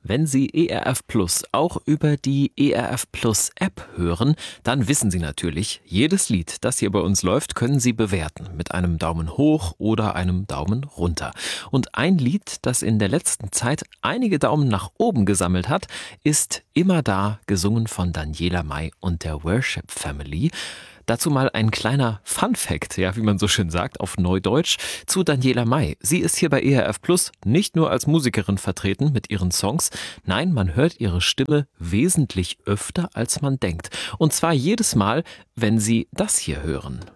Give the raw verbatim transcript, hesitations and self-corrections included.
Wenn Sie E R F Plus auch über die E R F Plus App hören, dann wissen Sie natürlich, jedes Lied, das hier bei uns läuft, können Sie bewerten mit einem Daumen hoch oder einem Daumen runter. Und ein Lied, das in der letzten Zeit einige Daumen nach oben gesammelt hat, ist Immer da, gesungen von Daniela Mai und der Worship Family. Dazu mal ein kleiner Fun-Fact, ja, wie man so schön sagt, auf Neudeutsch, zu Daniela Mai. Sie ist hier bei E R F Plus nicht nur als Musikerin vertreten mit ihren Songs, nein, man hört ihre Stimme wesentlich öfter, als man denkt. Und zwar jedes Mal, wenn Sie das hier hören.